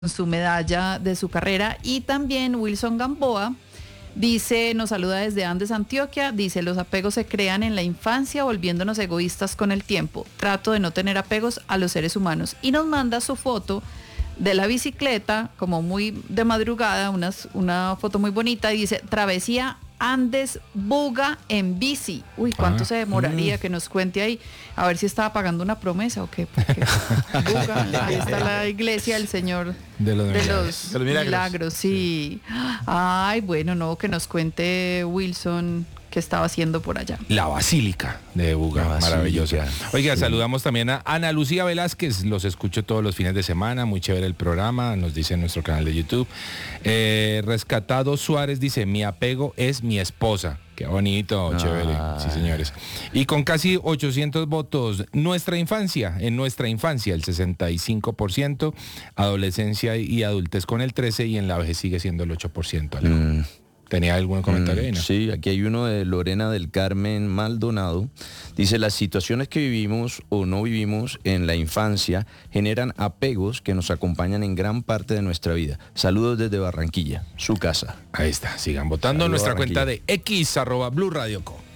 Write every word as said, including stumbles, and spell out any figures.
su medalla de su carrera. Y también Wilson Gamboa dice, nos saluda desde Andes, Antioquia, dice, los apegos se crean en la infancia volviéndonos egoístas con el tiempo. Trato de no tener apegos a los seres humanos. Y nos manda su foto de la bicicleta, como muy de madrugada, unas, una foto muy bonita, y dice, travesía Andes Buga en bici. Uy, ¿cuánto ah, se demoraría? Mm. Que nos cuente ahí. A ver si estaba pagando una promesa o qué. Porque Buga, ahí está la iglesia del Señor de los, de los, de los milagros. milagros. Sí. Ay, bueno, no, que nos cuente Wilson qué estaba haciendo por allá. La Basílica de Buga, maravillosa. Oiga, sí. Saludamos también a Ana Lucía Velázquez, los escucho todos los fines de semana, muy chévere el programa, nos dice en nuestro canal de YouTube. Eh, Rescatado Suárez dice, mi apego es mi esposa. Qué bonito, ah. chévere, sí señores. Y con casi ochocientos votos, nuestra infancia, en nuestra infancia el sesenta y cinco por ciento, adolescencia y adultez con el trece por ciento y en la vejez sigue siendo el ocho por ciento. Mm. ¿Tenía algún comentario ahí, no? Sí, aquí hay uno de Lorena del Carmen Maldonado. Dice, las situaciones que vivimos o no vivimos en la infancia generan apegos que nos acompañan en gran parte de nuestra vida. Saludos desde Barranquilla, su casa. Ahí está, sigan votando en nuestra cuenta de X, arroba Blue Radio Co.